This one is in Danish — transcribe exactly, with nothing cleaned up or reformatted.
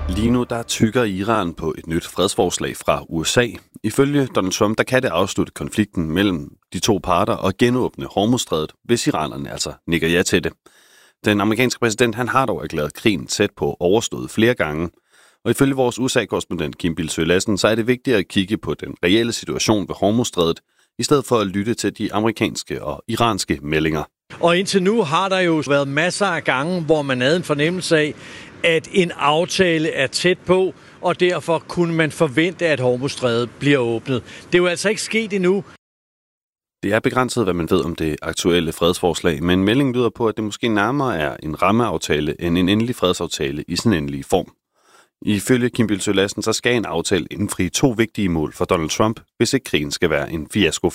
Lige nu der tykker Iran på et nyt fredsforslag fra U S A. Ifølge Donald Trump der kan det afslutte konflikten mellem de to parter og genåbne Hormuzstrædet, hvis iranerne altså nikker ja til det. Den amerikanske præsident han har dog erklæret krigen tæt på overstået flere gange. Og ifølge vores U S A-korrespondent Kim Bildsøe Lassen, så er det vigtigt at kigge på den reelle situation ved Hormuzstrædet, i stedet for at lytte til de amerikanske og iranske meldinger. Og indtil nu har der jo været masser af gange, hvor man havde en fornemmelse af, at en aftale er tæt på, og derfor kunne man forvente, at Hormuzstrædet bliver åbnet. Det er jo altså ikke sket endnu. Det er begrænset, hvad man ved om det aktuelle fredsforslag, men meldingen lyder på, at det måske nærmere er en rammeaftale end en endelig fredsaftale i sin endelige form. Ifølge Kim Bildsøe Lassen, så skal en aftale indfri to vigtige mål for Donald Trump, hvis ikke krigen skal være en fiasko.